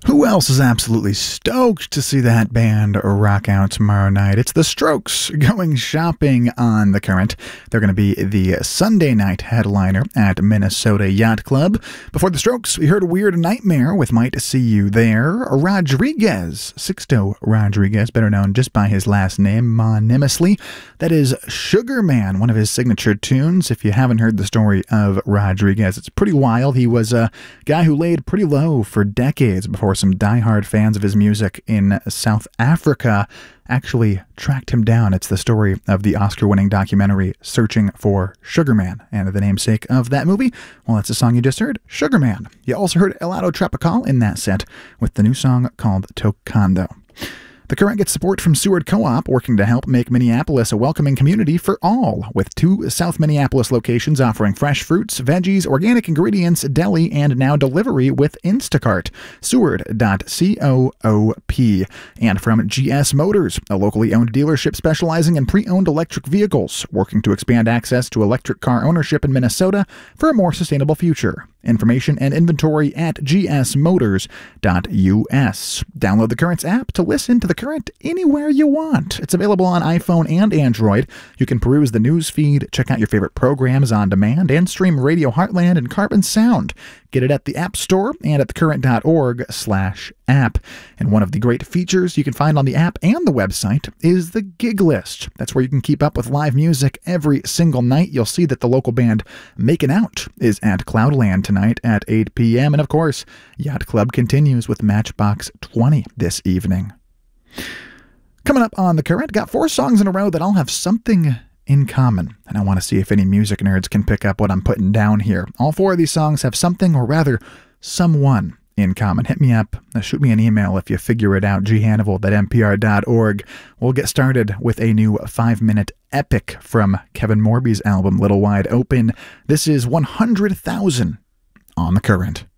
Who else is absolutely stoked to see that band rock out tomorrow night? It's the Strokes going shopping on the Current. They're going to be the Sunday night headliner at Minnesota Yacht Club. Before the Strokes, we heard Weird Nightmare with Might See You There. Rodriguez, Sixto Rodriguez, better known just by his last name, mononymously. That is Sugar Man, one of his signature tunes. If you haven't heard the story of Rodriguez, it's pretty wild. He was a guy who laid pretty low for decades before some diehard fans of his music in South Africa actually tracked him down. It's the story of the Oscar-winning documentary Searching for Sugar Man. And the namesake of that movie, well, that's the song you just heard, Sugar Man. You also heard Helado Tropical in that set with the new song called Tocando. The Current gets support from Seward Co-op, working to help make Minneapolis a welcoming community for all, with 2 South Minneapolis locations offering fresh fruits, veggies, organic ingredients, deli, and now delivery with Instacart. Seward.coop. And from GS Motors, a locally owned dealership specializing in pre-owned electric vehicles, working to expand access to electric car ownership in Minnesota for a more sustainable future. Information and inventory at gsmotors.us. Download the Currents app to listen to the Current anywhere you want. It's available on iPhone and Android. You can peruse the news feed, check out your favorite programs on demand, and stream Radio Heartland and Carbon Sound. Get it at the App Store and at thecurrent.org/app. And one of the great features you can find on the app and the website is the gig list. That's where you can keep up with live music every single night. You'll see that the local band Making Out is at Cloudland tonight at 8 p.m. And of course, Yacht Club continues with Matchbox 20 this evening. Coming up on The Current, got 4 songs in a row that all have something in common, and I want to see if any music nerds can pick up what I'm putting down here. All 4 of these songs have something, or rather, someone in common. Hit me up, shoot me an email if you figure it out, ghannibal@npr.org. We'll get started with a new 5-minute epic from Kevin Morby's album Little Wide Open. This is 100,000 on The Current.